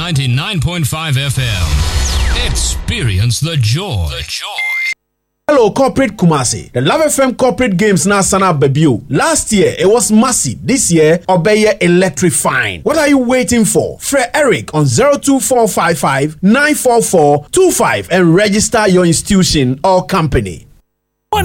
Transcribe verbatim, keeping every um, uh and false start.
ninety-nine point five F M. Experience the joy. The joy. Hello, Corporate Kumasi. The Love F M Corporate Games now sana debut. Last year, it was massive. This year, Obeye electrifying. What are you waiting for? Fred Eric on zero two four five five nine four four two five and register your institution or company.